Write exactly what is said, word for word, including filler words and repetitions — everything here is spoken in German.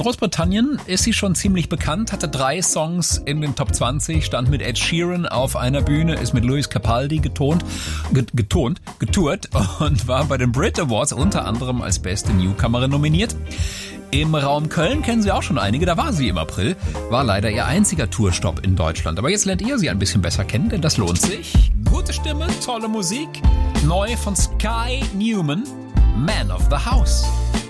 Großbritannien ist sie schon ziemlich bekannt, hatte drei Songs in den Top zwanzig, stand mit Ed Sheeran auf einer Bühne, ist mit Lewis Capaldi getont, getont, getourt und war bei den Brit Awards unter anderem als beste Newcomerin nominiert. Im Raum Köln kennen Sie auch schon einige, da war sie im April, war leider ihr einziger Tourstopp in Deutschland. Aber jetzt lernt ihr sie ein bisschen besser kennen, denn das lohnt sich. Gute Stimme, tolle Musik, neu von Sky Newman, Man of the House.